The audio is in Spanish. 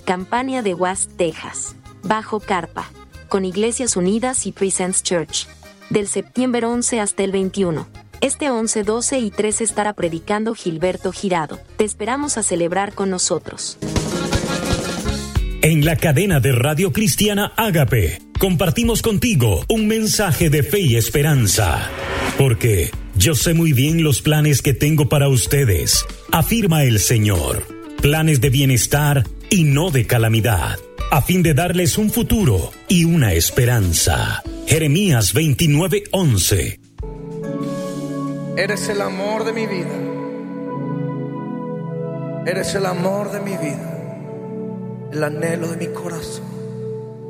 Campaña de West, Texas. Bajo carpa. Con Iglesias Unidas y Presence Church. Del septiembre 11 hasta el 21. Este 11, 12 y 13 estará predicando Gilberto Girado. Te esperamos a celebrar con nosotros. En la cadena de Radio Cristiana Ágape, compartimos contigo un mensaje de fe y esperanza. Porque yo sé muy bien los planes que tengo para ustedes, afirma el Señor. Planes de bienestar y no de calamidad, a fin de darles un futuro y una esperanza. Jeremías 29:11. Eres el amor de mi vida. Eres el amor de mi vida. El anhelo de mi corazón.